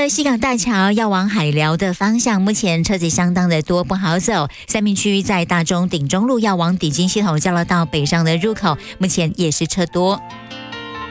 的西港大桥要往海寮的方向，目前车子相当的多，不好走。三民区在大中顶中路要往底金系统交流道北上的入口，目前也是车多。